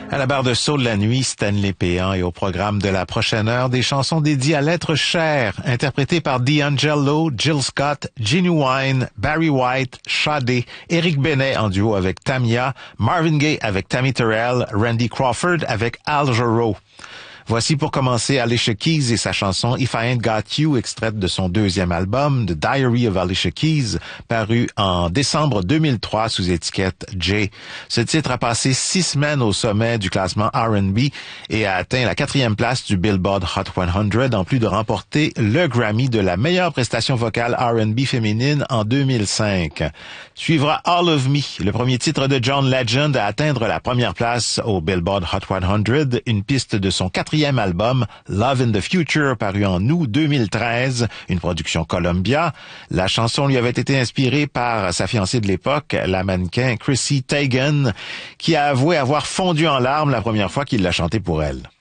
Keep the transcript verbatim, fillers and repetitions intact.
À la barre de saut de la nuit, Stanley Péan, et au programme de la prochaine heure, des chansons dédiées à l'être cher, interprétées par D'Angelo, Jill Scott, Genuine, Barry White, Sade, Eric Benet en duo avec Tamia, Marvin Gaye avec Tammy Terrell, Randy Crawford avec Al Jarreau. Voici pour commencer Alicia Keys et sa chanson If I Ain't Got You, extraite de son deuxième album, The Diary of Alicia Keys, paru en décembre deux mille trois sous étiquette J. Ce titre a passé six semaines au sommet du classement R and B et a atteint la quatrième place du Billboard Hot cent, en plus de remporter le Grammy de la meilleure prestation vocale R and B féminine en deux mille cinq. Suivra All of Me, le premier titre de John Legend à atteindre la première place au Billboard Hot cent, une piste de son quatrième album Love in the Future, paru en août deux mille treize, une production Columbia. La chanson lui avait été inspirée par sa fiancée de l'époque, la mannequin Chrissy Teigen, qui a avoué avoir fondu en larmes la première fois qu'il l'a chantée pour elle.